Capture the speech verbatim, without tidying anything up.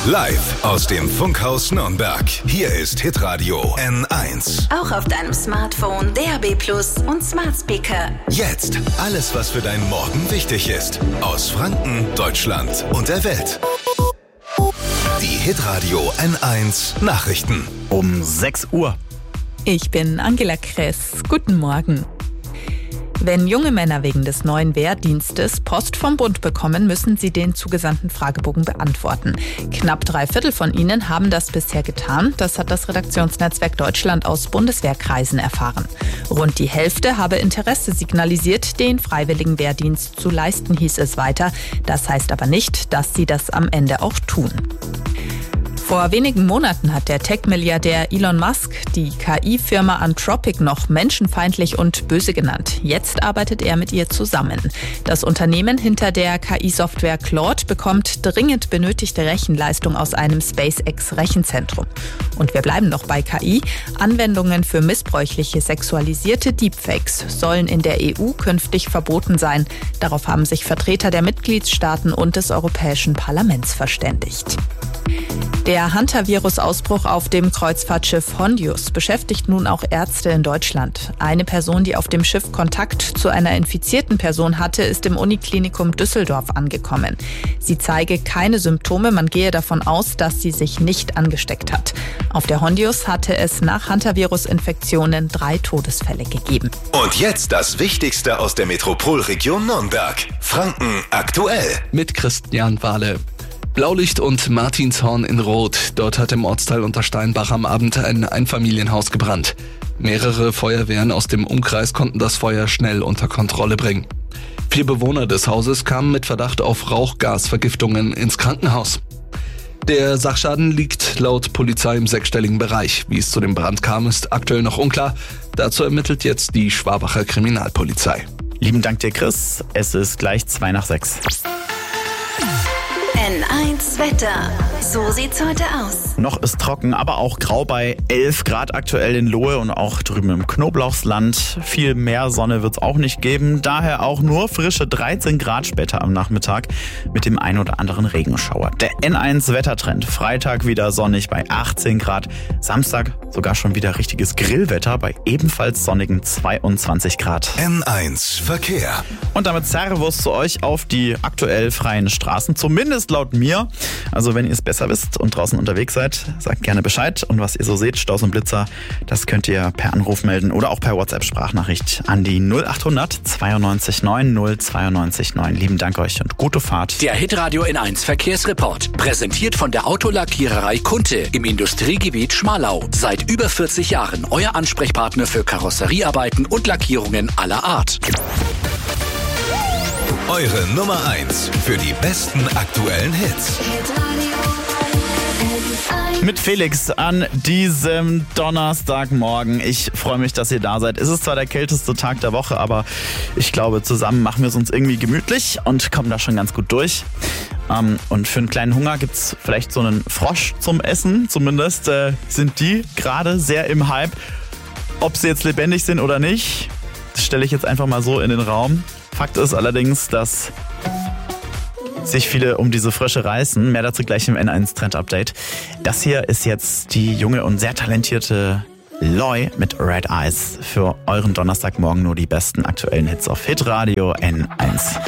Live aus dem Funkhaus Nürnberg. Hier ist Hitradio N eins. Auch auf deinem Smartphone, D A B Plus und Smart Speaker. Jetzt alles, was für deinen Morgen wichtig ist. Aus Franken, Deutschland und der Welt. Die Hitradio N eins Nachrichten. Um sechs Uhr. Ich bin Angela Kress. Guten Morgen. Wenn junge Männer wegen des neuen Wehrdienstes Post vom Bund bekommen, müssen sie den zugesandten Fragebogen beantworten. Knapp drei Viertel von ihnen haben das bisher getan. Das hat das Redaktionsnetzwerk Deutschland aus Bundeswehrkreisen erfahren. Rund die Hälfte habe Interesse signalisiert, den freiwilligen Wehrdienst zu leisten, hieß es weiter. Das heißt aber nicht, dass sie das am Ende auch tun. Vor wenigen Monaten hat der Tech-Milliardär Elon Musk die K I-Firma Anthropic noch menschenfeindlich und böse genannt. Jetzt arbeitet er mit ihr zusammen. Das Unternehmen hinter der K I-Software Claude bekommt dringend benötigte Rechenleistung aus einem SpaceX-Rechenzentrum. Und wir bleiben noch bei K I. Anwendungen für missbräuchliche sexualisierte Deepfakes sollen in der E U künftig verboten sein. Darauf haben sich Vertreter der Mitgliedstaaten und des Europäischen Parlaments verständigt. Der Hantavirus-Ausbruch auf dem Kreuzfahrtschiff Hondius beschäftigt nun auch Ärzte in Deutschland. Eine Person, die auf dem Schiff Kontakt zu einer infizierten Person hatte, ist im Uniklinikum Düsseldorf angekommen. Sie zeige keine Symptome, man gehe davon aus, dass sie sich nicht angesteckt hat. Auf der Hondius hatte es nach Hantavirus-Infektionen drei Todesfälle gegeben. Und jetzt das Wichtigste aus der Metropolregion Nürnberg. Franken aktuell. Mit Christian Wahle. Blaulicht und Martinshorn in Rot. Dort hat im Ortsteil Untersteinbach am Abend ein Einfamilienhaus gebrannt. Mehrere Feuerwehren aus dem Umkreis konnten das Feuer schnell unter Kontrolle bringen. Vier Bewohner des Hauses kamen mit Verdacht auf Rauchgasvergiftungen ins Krankenhaus. Der Sachschaden liegt laut Polizei im sechsstelligen Bereich. Wie es zu dem Brand kam, ist aktuell noch unklar. Dazu ermittelt jetzt die Schwabacher Kriminalpolizei. Lieben Dank dir, Chris. Es ist gleich zwei nach sechs. N eins Wetter. So sieht's heute aus. Noch ist trocken, aber auch grau bei elf Grad aktuell in Lohe und auch drüben im Knoblauchsland. Viel mehr Sonne wird's auch nicht geben. Daher auch nur frische dreizehn Grad später am Nachmittag mit dem ein oder anderen Regenschauer. Der N eins Wettertrend. Freitag wieder sonnig bei achtzehn Grad. Samstag sogar schon wieder richtiges Grillwetter bei ebenfalls sonnigen zweiundzwanzig Grad. N eins Verkehr. Und damit Servus zu euch auf die aktuell freien Straßen. Zumindest laut mir. Also wenn ihr es besser wisst und draußen unterwegs seid, sagt gerne Bescheid. Und was ihr so seht, Staus und Blitzer, das könnt ihr per Anruf melden oder auch per WhatsApp-Sprachnachricht an die null acht hundert zweiundneunzig neun null zweiundneunzig neun. Lieben Dank euch und gute Fahrt. Der Hitradio N eins Verkehrsreport. Präsentiert von der Autolackiererei Kunte im Industriegebiet Schmalau. Seit über vierzig Jahren euer Ansprechpartner für Karosseriearbeiten und Lackierungen aller Art. Eure Nummer eins für die besten aktuellen Hits. Mit Felix an diesem Donnerstagmorgen. Ich freue mich, dass ihr da seid. Es ist zwar der kälteste Tag der Woche, aber ich glaube, zusammen machen wir es uns irgendwie gemütlich und kommen da schon ganz gut durch. Ähm, und für einen kleinen Hunger gibt's vielleicht so einen Frosch zum Essen. Zumindest äh, sind die gerade sehr im Hype. Ob sie jetzt lebendig sind oder nicht, das stelle ich jetzt einfach mal so in den Raum. Fakt ist allerdings, dass sich viele um diese Frösche reißen. Mehr dazu gleich im N eins Trend Update. Das hier ist jetzt die junge und sehr talentierte Loy mit Red Eyes. Für euren Donnerstagmorgen nur die besten aktuellen Hits auf Hitradio N eins.